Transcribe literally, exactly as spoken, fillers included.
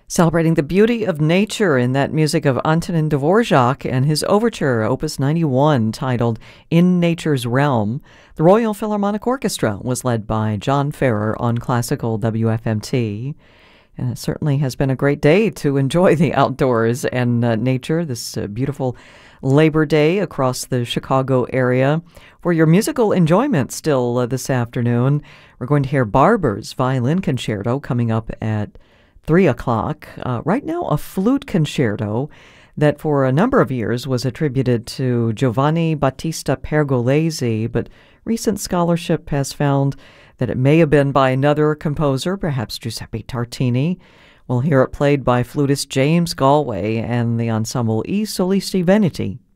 Celebrating the beauty of nature in that music of Antonin Dvorak and his overture, Opus ninety-one, titled In Nature's Realm. The Royal Philharmonic Orchestra was led by John Ferrer on classical W F M T. And it certainly has been a great day to enjoy the outdoors and uh, nature, this uh, beautiful Labor Day across the Chicago area. For your musical enjoyment still uh, this afternoon, we're going to hear Barber's Violin Concerto coming up at three o'clock. Uh, right now, a flute concerto that for a number of years was attributed to Giovanni Battista Pergolesi, but recent scholarship has found that it may have been by another composer, perhaps Giuseppe Tartini. We'll hear it played by flutist James Galway and the ensemble I Solisti Veneti.